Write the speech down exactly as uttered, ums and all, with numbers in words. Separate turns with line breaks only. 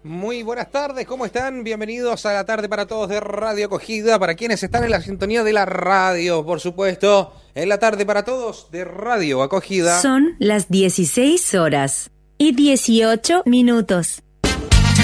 Muy buenas tardes, ¿cómo están? Bienvenidos a la tarde para todos de Radio Acogida, para quienes están en la sintonía de la radio, por supuesto, en la tarde para todos de Radio Acogida.
Son las dieciséis horas y dieciocho minutos.